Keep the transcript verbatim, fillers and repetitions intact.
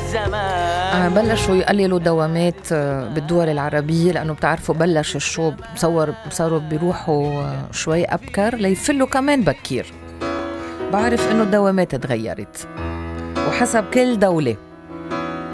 آه بلشوا يقللوا دوامات بالدول العربية، لأنه بتعرفوا بلش الشو بصور صاروا بيروحوا شوي أبكر ليفلوا كمان بكير. بعرف إنه الدوامات تغيرت وحسب كل دولة